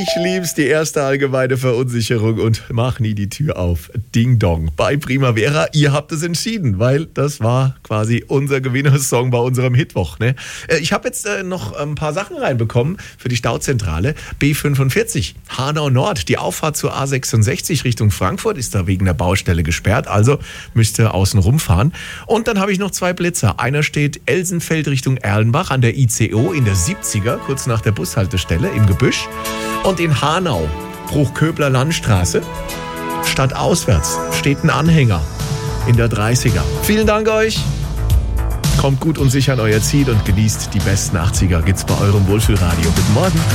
Ich lieb's, die erste allgemeine Verunsicherung und mach nie die Tür auf. Ding Dong bei Primavera. Ihr habt es entschieden, weil das war quasi unser Gewinnersong bei unserem Hitwoch. Ne? Ich habe jetzt noch ein paar Sachen reinbekommen für die Stauzentrale. B45, Hanau Nord, die Auffahrt zur A66 Richtung Frankfurt ist da wegen der Baustelle gesperrt, also müsst ihr außen rumfahren. Und dann habe ich noch 2 Blitzer. Einer steht Elsenfeld Richtung Erlenbach an der ICO in der 70er, kurz nach der Bushaltestelle im Gebüsch. Und in Hanau, Bruchköbler Landstraße, stadtauswärts steht ein Anhänger in der 30er. Vielen Dank euch. Kommt gut und sicher an euer Ziel und genießt die besten 80er. Gibt's bei eurem Wohlfühlradio. Guten Morgen.